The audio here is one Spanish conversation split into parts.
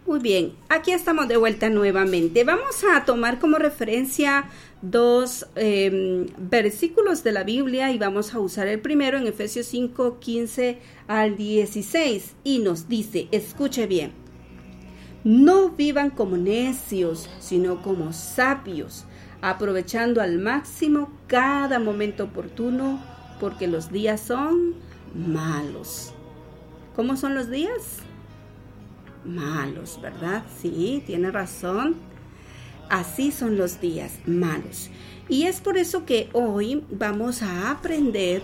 Muy bien, aquí estamos de vuelta nuevamente. Vamos a tomar como referencia dos versículos de la Biblia y vamos a usar el primero en Efesios 5, 15 al 16 y nos dice, escuche bien, no vivan como necios, sino como sabios, aprovechando al máximo cada momento oportuno, porque los días son malos. ¿Cómo son los días? Malos, ¿verdad? Sí, tiene razón. Así son los días malos. Y es por eso que hoy vamos a aprender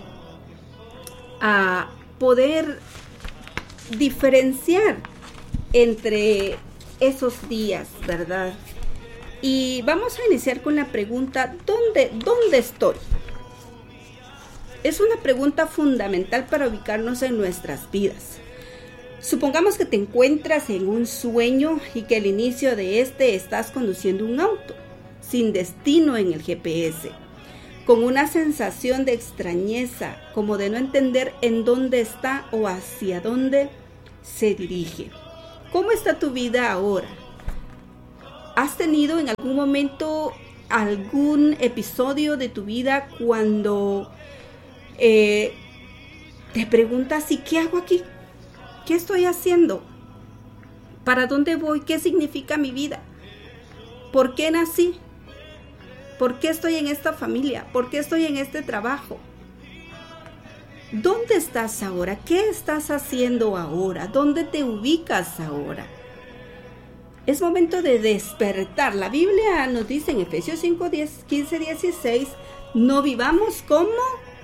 a poder diferenciar entre esos días, ¿verdad? Y vamos a iniciar con la pregunta, ¿dónde estoy? Es una pregunta fundamental para ubicarnos en nuestras vidas. Supongamos que te encuentras en un sueño y que al inicio de estás conduciendo un auto, sin destino en el GPS, con una sensación de extrañeza, como de no entender en dónde está o hacia dónde se dirige. ¿Cómo está tu vida ahora? ¿Has tenido en algún momento algún episodio de tu vida cuando te preguntas, ¿y qué hago aquí? ¿Qué estoy haciendo? ¿Para dónde voy? ¿Qué significa mi vida? ¿Por qué nací? ¿Por qué estoy en esta familia? ¿Por qué estoy en este trabajo? ¿Dónde estás ahora? ¿Qué estás haciendo ahora? ¿Dónde te ubicas ahora? Es momento de despertar. La Biblia nos dice en Efesios 5, 15, 16, no vivamos como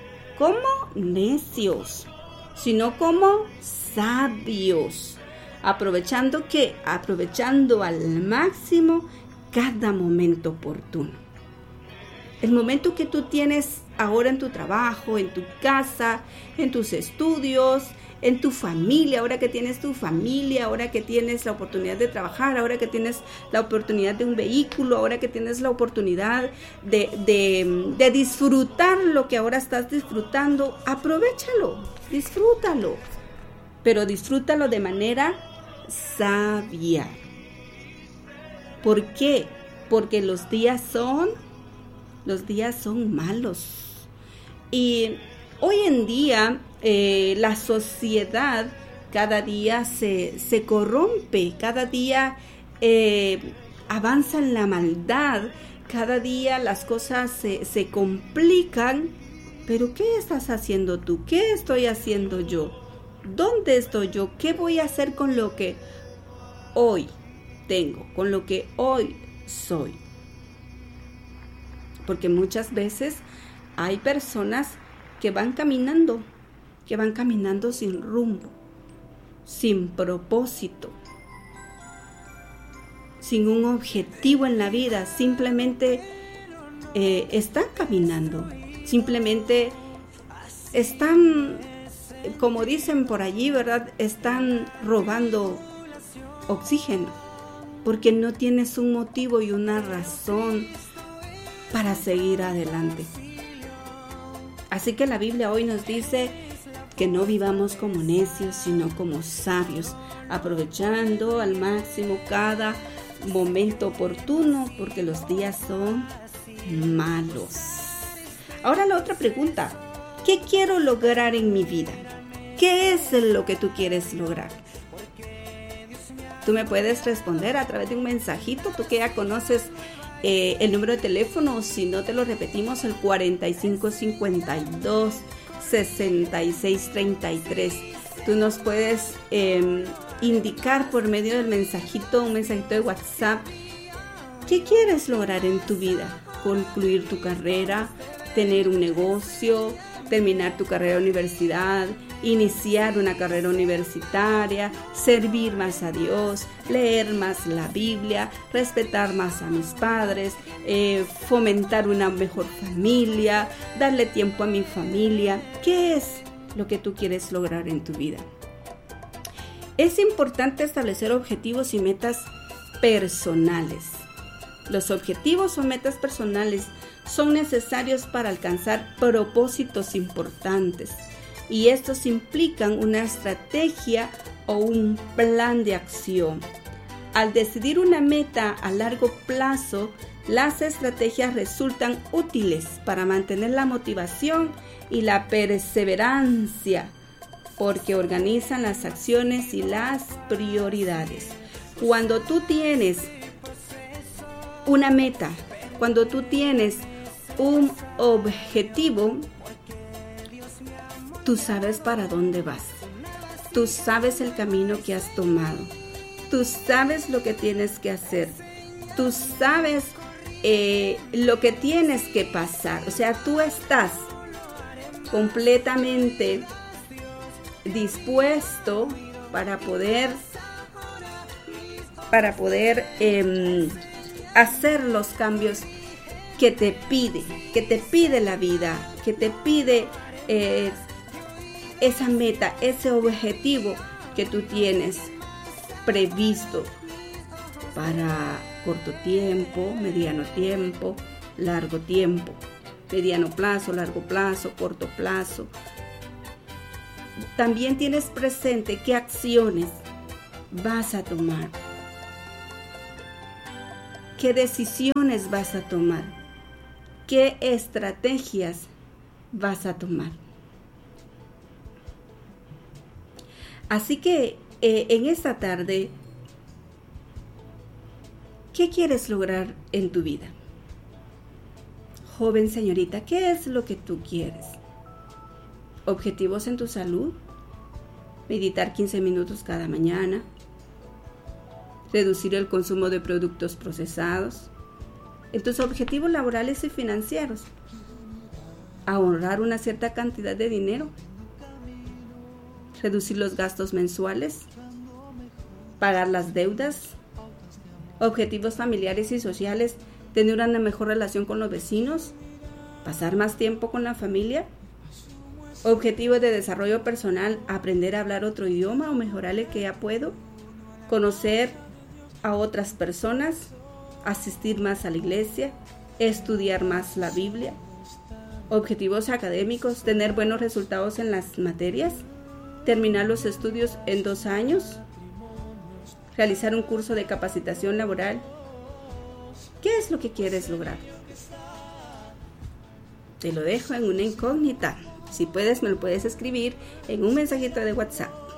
necios, sino como sabios, aprovechando al máximo cada momento oportuno. El momento que tú tienes ahora en tu trabajo, en tu casa, en tus estudios, en tu familia, ahora que tienes tu familia, ahora que tienes la oportunidad de trabajar, ahora que tienes la oportunidad de un vehículo, ahora que tienes la oportunidad de disfrutar lo que ahora estás disfrutando, aprovéchalo, disfrútalo, pero disfrútalo de manera sabia. ¿Por qué? Porque los días son malos. Y hoy en día la sociedad cada día se corrompe, cada día avanza en la maldad, cada día las cosas se complican. Pero ¿qué estás haciendo tú? ¿Qué estoy haciendo yo? ¿Dónde estoy yo? ¿Qué voy a hacer con lo que hoy tengo, con lo que hoy soy? Porque muchas veces hay personas que van caminando sin rumbo, sin propósito, sin un objetivo en la vida, simplemente están caminando, simplemente están, como dicen por allí, ¿verdad? Están robando oxígeno, porque no tienes un motivo y una razón para seguir adelante. Así que la Biblia hoy nos dice que no vivamos como necios, sino como sabios, aprovechando al máximo cada momento oportuno, porque los días son malos. Ahora la otra pregunta, ¿qué quiero lograr en mi vida? ¿Qué es lo que tú quieres lograr? Tú me puedes responder a través de un mensajito, tú que ya conoces el número de teléfono, o si no te lo repetimos, el 4552-6633. Tú nos puedes indicar por medio del mensajito, un mensajito de WhatsApp, ¿qué quieres lograr en tu vida? Concluir tu carrera, tener un negocio, terminar tu carrera de universidad, iniciar una carrera universitaria, servir más a Dios, leer más la Biblia, respetar más a mis padres, fomentar una mejor familia, darle tiempo a mi familia. ¿Qué es lo que tú quieres lograr en tu vida? Es importante establecer objetivos y metas personales. Los objetivos o metas personales son necesarios para alcanzar propósitos importantes, y estos implican una estrategia o un plan de acción. Al decidir una meta a largo plazo, las estrategias resultan útiles para mantener la motivación y la perseverancia, porque organizan las acciones y las prioridades. Cuando tú tienes una meta, cuando tú tienes un objetivo, tú sabes para dónde vas. Tú sabes el camino que has tomado. Tú sabes lo que tienes que hacer. Tú sabes lo que tienes que pasar. O sea, tú estás completamente dispuesto para poder hacer los cambios que te pide la vida, que te pide esa meta, ese objetivo que tú tienes previsto para corto tiempo, mediano tiempo, largo tiempo, mediano plazo, largo plazo, corto plazo. También tienes presente qué acciones vas a tomar, qué decisiones vas a tomar, qué estrategias vas a tomar. Así que en esta tarde, ¿qué quieres lograr en tu vida? Joven señorita, ¿qué es lo que tú quieres? ¿Objetivos en tu salud? ¿Meditar 15 minutos cada mañana? ¿Reducir el consumo de productos procesados? ¿En tus objetivos laborales y financieros? ¿Ahorrar una cierta cantidad de dinero? ¿Reducir los gastos mensuales? ¿Pagar las deudas? ¿Objetivos familiares y sociales? ¿Tener una mejor relación con los vecinos? ¿Pasar más tiempo con la familia? ¿Objetivos de desarrollo personal? ¿Aprender a hablar otro idioma o mejorar el que ya puedo? ¿Conocer a otras personas? ¿Asistir más a la iglesia? ¿Estudiar más la Biblia? ¿Objetivos académicos? ¿Tener buenos resultados en las materias? ¿Terminar los estudios en 2 años? ¿Realizar un curso de capacitación laboral? ¿Qué es lo que quieres lograr? Te lo dejo en una incógnita. Si puedes, me lo puedes escribir en un mensajito de WhatsApp.